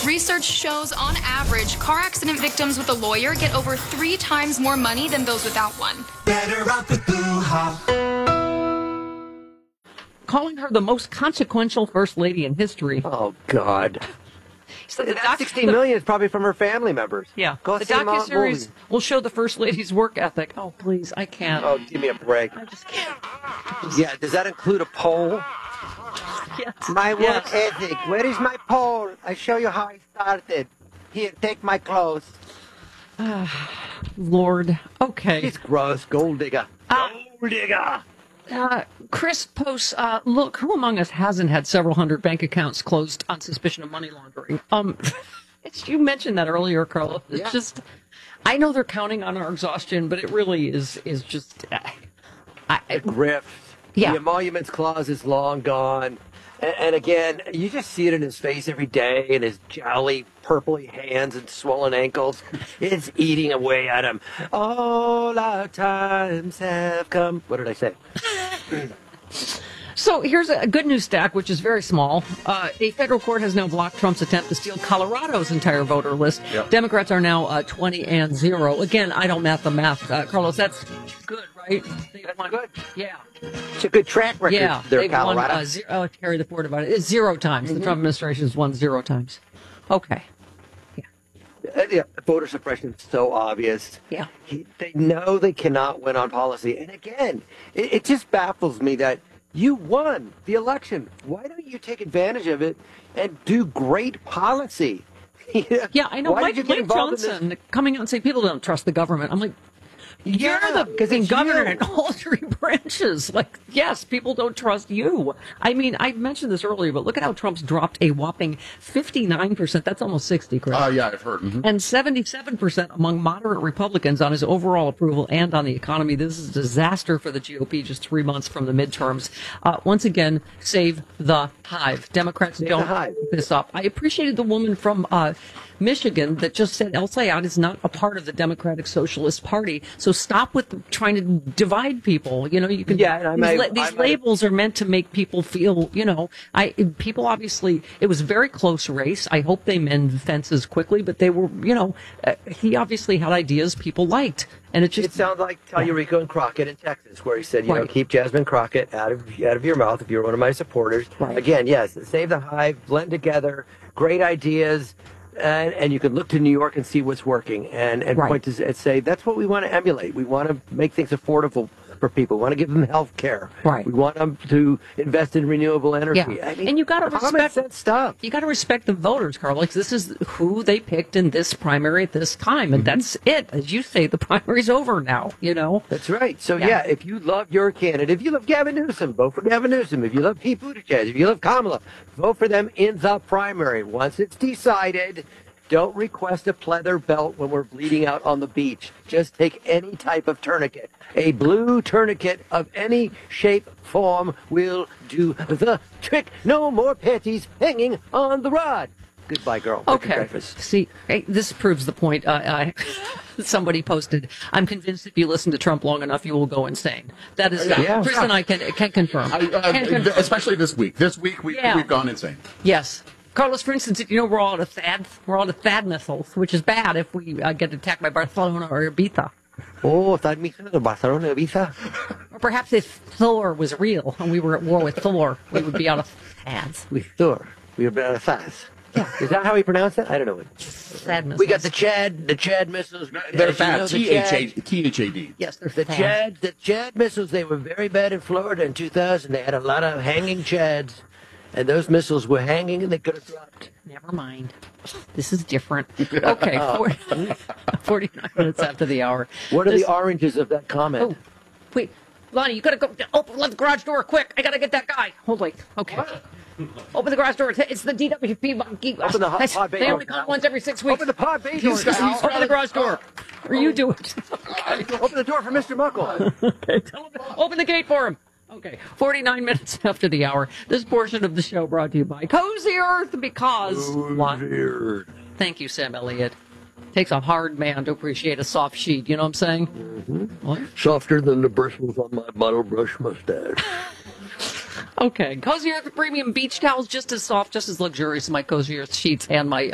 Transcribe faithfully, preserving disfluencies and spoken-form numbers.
Research shows, on average, car accident victims with a lawyer get over three times more money than those without one. Better off with Boo-ha. Calling her the most consequential first lady in history. Oh, God. So The the doc- sixty million is probably from her family members. Yeah. Go the see them all at docuseries movies. will show the first lady's work ethic. Oh, please, I can't. Oh, give me a break. I just can't. Yeah, does that include a poll? Yes. My work Yes. ethic. Where is my poll? I show you how I started. Here, take my clothes. Lord. Okay. She's gross. Gold digger. Gold digger. Uh, Chris posts, uh, look, who among us hasn't had several hundred bank accounts closed on suspicion of money laundering? Um, it's, you mentioned that earlier, Carla. It's Yeah. just, I know they're counting on our exhaustion, but it really is, is just, uh, I, I, Grift. Yeah. The emoluments clause is long gone. And, and again, you just see it in his face every day, in his jowly, purpley hands and swollen ankles. It's eating away at him. All our times have come. What did I say? So here's a good news stack, which is very small. Uh, a federal court has now blocked Trump's attempt to steal Colorado's entire voter list. Yep. Democrats are now uh, twenty and zero. Again, I don't math the math. Uh, Carlos, that's good, right? They That's won- good. Yeah. It's a good track record Yeah. there, They've won, Colorado. uh, zero, oh, Terry the Ford about it. It's zero times. Mm-hmm. The Trump administration has won zero times. Okay. Uh, yeah, voter suppression is so obvious. Yeah. He, they know they cannot win on policy. And again, it, it just baffles me that you won the election. Why don't you take advantage of it and do great policy? Yeah, I know. Why Mike, did you get Mike involved in this? Johnson coming out and saying people don't trust the government. I'm like, Yeah, you're the 'cause it's governor you. in all three branches. Like, yes, people don't trust you. I mean, I mentioned this earlier, but look at how Trump's dropped a whopping fifty-nine percent. That's almost sixty, Chris. Oh, yeah, I've heard. Mhm. And seventy-seven percent among moderate Republicans on his overall approval and on the economy. This is a disaster for the G O P just three months from the midterms. Uh, once again, save the hive. Democrats the don't hive. keep this up. I appreciated the woman from uh, Michigan that just said El Sayad is not a part of the Democratic Socialist Party. So stop with trying to divide people. You know, you can. Yeah, and I these might- la- these I might- labels are meant to make people feel. You know, I people obviously it was a very close race. I hope they mend fences quickly, but they were. You know, uh, he obviously had ideas people liked, and it just It sounds like Tallurico and Crockett in Texas, where he said, you know, Right. keep Jasmine Crockett out of out of your mouth if you're one of my supporters. Right. Again, yes, save the hive, blend together, great ideas, and, and you can look to New York and see what's working, and, and Right. point to and say that's what we want to emulate. We want to make things affordable for people. We want to give them health care. Right. We want them to invest in renewable energy. Yeah. I mean, And you gotta common respect- sense stuff. you got to respect the voters, Carl. Like, this is who they picked in this primary at this time, and that's it. As you say, the primary's over now. You know. That's right. So, Yeah. yeah. if you love your candidate, if you love Gavin Newsom, vote for Gavin Newsom. If you love Pete Buttigieg, if you love Kamala, vote for them in the primary. Once it's decided, don't request a pleather belt when we're bleeding out on the beach. Just take any type of tourniquet. A blue tourniquet of any shape, form will do the trick. No more panties hanging on the rod. Goodbye, girl. Richard Okay. Dreyfuss. See, hey, this proves the point. Uh, I, somebody posted, I'm convinced if you listen to Trump long enough, you will go insane. That is, Yeah. Chris and I can, can confirm. I, uh, Can confirm. especially this week. This week, we, Yeah. we've gone insane. Yes. Carlos, for instance, you know, we're all out of THAAD. We're all out of THAAD missiles, which is bad if we uh, get attacked by Barcelona or Ibiza. Oh, ¿estás mixando de Barcelona Ibiza? Or perhaps if Thor was real and we were at war with Thor, we would be out of THAADs. With Thor. We have been out of fast. Yeah. Is that how we pronounce it? I don't know. THAAD missiles. We got the Chad, the Chad missiles. They're As you know, fat. the T H Chad- A T H A D. Yes, they're The THAAD. Chad, the Chad missiles, they were very bad in Florida in two thousand. They had a lot of hanging Chads, and those missiles were hanging and they could have dropped. Never mind. This is different. Okay, forty, forty-nine minutes after the hour. What are This- the oranges of that comment? Oh, wait, Lonnie, you gotta go. Open, let the garage door quick. I gotta get that guy. Hold wait. Okay. Open the garage door. It's the D W P monkey. Open the hot That's- pod bay They door. only come once every six weeks. Open the pod bay door. He's- he's- Sal. Open the garage door. Or you do it. Open the door for Mister Muckle. Okay, tell him, open the gate for him. Okay, forty-nine minutes after the hour. This portion of the show brought to you by Cozy Earth because. What? Thank you, Sam Elliott. Takes a hard man to appreciate a soft sheet. You know what I'm saying? Mm-hmm. What? Softer than the bristles on my bottle brush mustache. Okay, Cozy Earth Premium Beach Towels, just as soft, just as luxurious as my Cozy Earth sheets and my